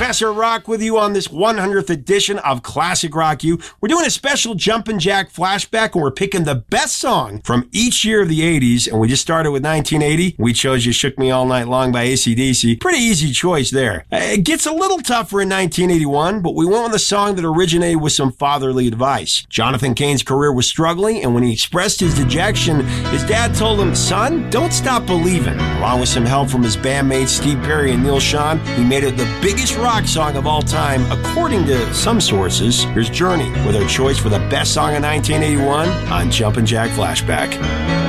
Professor Rock with you on this 100th edition of Classic Rock U. We're doing a special Jumpin' Jack flashback, and we're picking the best song from each year of the 80s, and we just started with 1980. We chose You Shook Me All Night Long by AC/DC. Pretty easy choice there. It gets a little tougher in 1981, but we went with a song that originated with some fatherly advice. Jonathan Cain's career was struggling, and when he expressed his dejection, his dad told him, "Son, don't stop believing." Along with some help from his bandmates Steve Perry and Neil Schon, he made it the biggest rock song of all time, according to some sources. Here's Journey with our choice for the best song of 1981 on Jumpin' Jack Flashback.